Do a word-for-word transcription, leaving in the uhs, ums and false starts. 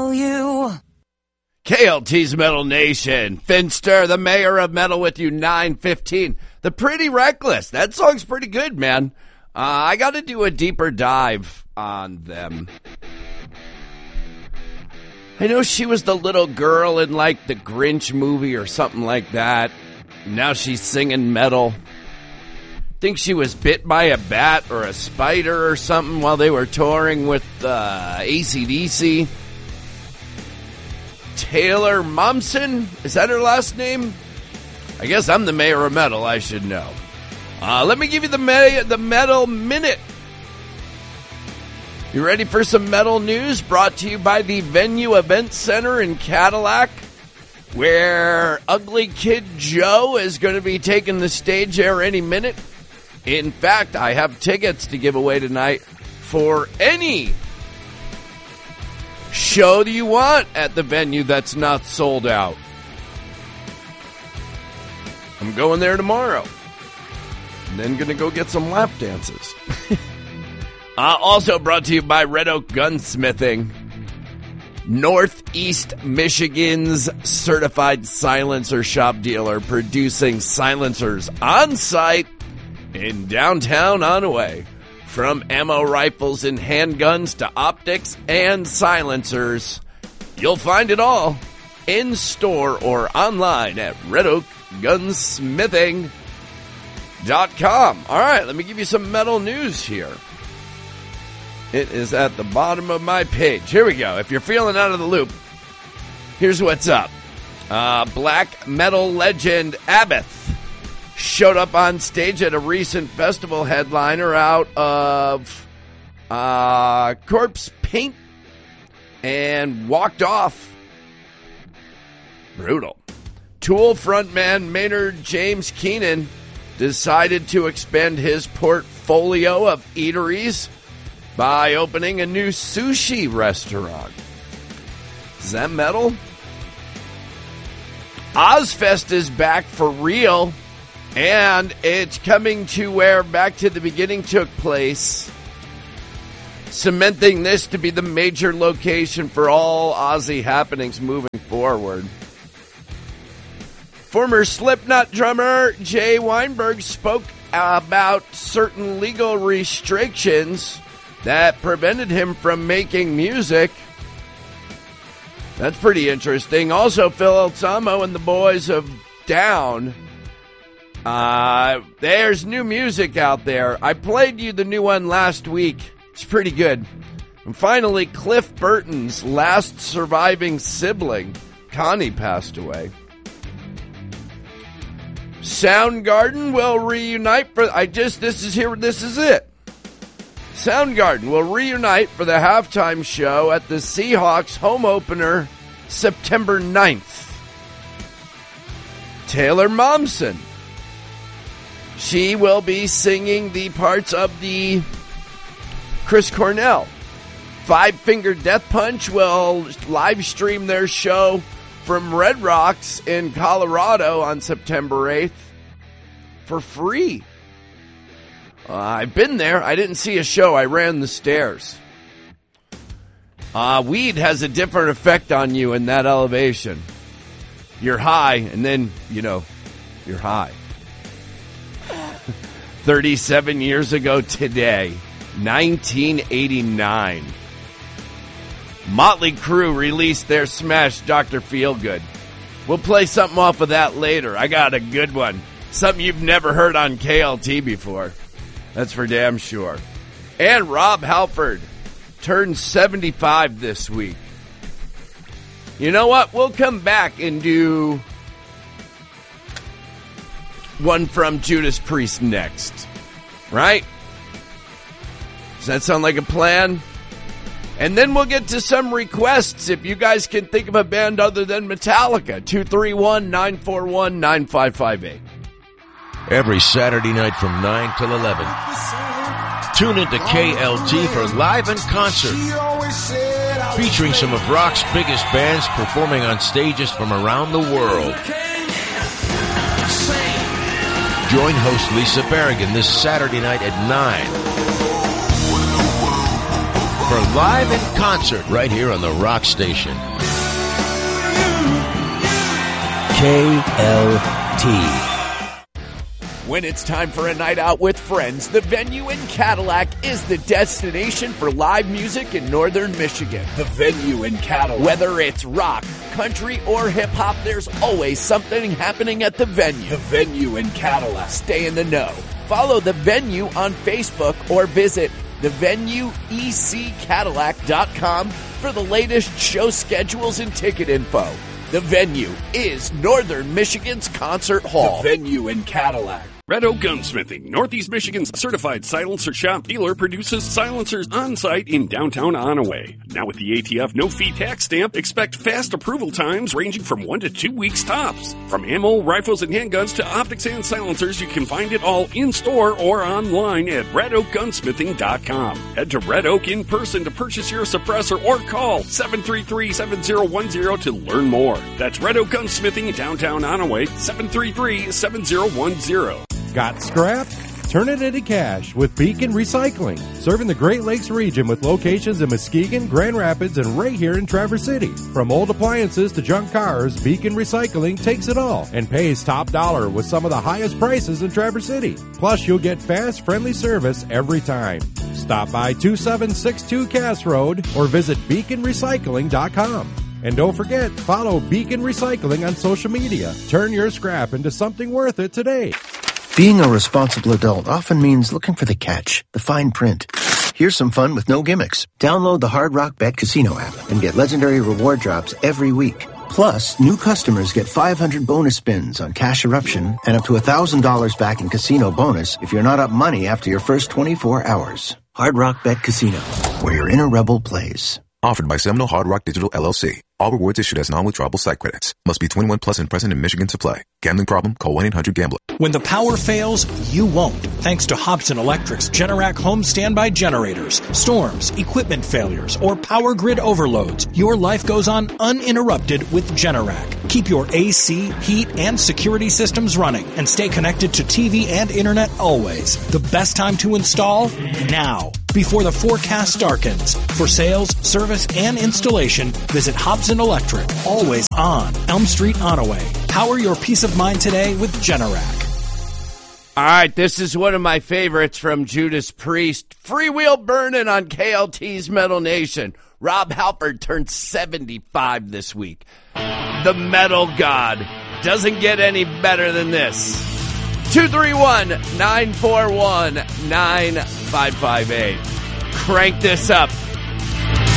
kill you. K L T's Metal Nation. Finster, the mayor of metal with you, nine fifteen. The Pretty Reckless. That song's pretty good, man. Uh, I got to do a deeper dive on them. I know she was the little girl in, like, the Grinch movie or something like that. Now she's singing metal. Think she was bit by a bat or a spider or something while they were touring with uh, A C D C. Taylor Momsen? Is that her last name? I guess I'm the mayor of metal. I should know. Uh, let me give you the, me- the Metal Minute. You ready for some metal news brought to you by the Venue Event Center in Cadillac, where Ugly Kid Joe is going to be taking the stage there any minute. In fact, I have tickets to give away tonight for any show that you want at the venue that's not sold out. I'm going there tomorrow. And then going to go get some lap dances. uh, also brought to you by Red Oak Gunsmithing. Northeast Michigan's certified silencer shop dealer, producing silencers on site in downtown Onaway. From ammo rifles and handguns to optics and silencers, you'll find it all in store or online at red oak gunsmithing dot com. All right, let me give you some metal news here. It is at the bottom of my page. Here we go. If you're feeling out of the loop, here's what's up. Uh, black metal legend Abath showed up on stage at a recent festival headliner out of uh, Corpse Paint and walked off. Brutal. Tool frontman Maynard James Keenan decided to expand his portfolio of eateries by opening a new sushi restaurant. Is that metal? Ozfest is back for real, and it's coming to where Back to the Beginning took place, cementing this to be the major location for all Ozzy happenings moving forward. Former Slipknot drummer Jay Weinberg spoke about certain legal restrictions that prevented him from making music. That's pretty interesting. Also, Phil Alzamo and the boys of Down. Uh, there's new music out there. I played you the new one last week. It's pretty good. And finally, Cliff Burton's last surviving sibling, Connie, passed away. Soundgarden will reunite for... I just... This is here. This is it. Soundgarden will reunite for the halftime show at the Seahawks home opener September ninth. Taylor Momsen. She will be singing the parts of the Chris Cornell. Five Finger Death Punch will live stream their show from Red Rocks in Colorado on September eighth for free. Uh, I've been there. I didn't see a show. I ran the stairs. Uh, weed has a different effect on you in that elevation. You're high, and then, you know, you're high. thirty-seven years ago today, nineteen eighty-nine. Motley Crue released their smash Doctor Feelgood. We'll play something off of that later. I got a good one. Something you've never heard on K L T before. That's for damn sure. And Rob Halford turned seventy-five this week. You know what? We'll come back and do one from Judas Priest next. Right? Does that sound like a plan? And then we'll get to some requests if you guys can think of a band other than Metallica. two three one, nine four one, nine five five eight. Every Saturday night from nine till eleven. Tune into K L T for Live in Concert, featuring some of rock's biggest bands performing on stages from around the world. Join host Lisa Berrigan this Saturday night at nine for Live in concert right here on the Rock Station. K L T. When it's time for a night out with friends, the Venue in Cadillac is the destination for live music in northern Michigan. The Venue in Cadillac. Whether it's rock, country, or hip-hop, there's always something happening at the Venue. The Venue in Cadillac. Stay in the know. Follow the Venue on Facebook or visit the venue e c cadillac dot com for the latest show schedules and ticket info. The Venue is Northern Michigan's concert hall. The Venue in Cadillac. Red Oak Gunsmithing, Northeast Michigan's certified silencer shop dealer, produces silencers on site in downtown Onaway. Now with the A T F no-fee tax stamp, expect fast approval times ranging from one to two weeks tops. From ammo, rifles, and handguns to optics and silencers, you can find it all in-store or online at red oak gunsmithing dot com. Head to Red Oak in person to purchase your suppressor or call seven three three, seven zero one zero to learn more. That's Red Oak Gunsmithing, downtown Onaway, seven three three, seven zero one zero. Got scrap? Turn it into cash with Beacon Recycling, serving the Great Lakes region with locations in Muskegon, Grand Rapids, and right here in Traverse City. From old appliances to junk cars, Beacon Recycling takes it all and pays top dollar with some of the highest prices in Traverse City. Plus, you'll get fast, friendly service every time. Stop by two seven six two Cass Road or visit beacon recycling dot com. And don't forget, follow Beacon Recycling on social media. Turn your scrap into something worth it today. Being a responsible adult often means looking for the catch, the fine print. Here's some fun with no gimmicks. Download the Hard Rock Bet Casino app and get legendary reward drops every week. Plus, new customers get five hundred bonus spins on Cash Eruption and up to one thousand dollars back in casino bonus if you're not up money after your first twenty-four hours. Hard Rock Bet Casino, where your inner rebel plays. Offered by Seminole Hard Rock Digital L L C. All rewards issued as non-withdrawable site credits. Must be twenty-one plus and present in Michigan to play. Gambling problem? Call one eight hundred gambler. When the power fails, you won't. Thanks to Hobson Electric's Generac home standby generators. Storms, equipment failures, or power grid overloads, your life goes on uninterrupted with Generac. Keep your A C, heat, and security systems running and stay connected to T V and internet always. The best time to install? Now, before the forecast darkens. For sales, service, and installation, visit Hobson Electric, always on Elm Street, Onaway. Power your peace of mind today with Generac. All right, this is one of my favorites from Judas Priest. Freewheel Burning on K L T's Metal Nation. Rob Halford turned seventy-five this week. The Metal God doesn't get any better than this. two three one, nine four one, nine five five eight. Crank this up.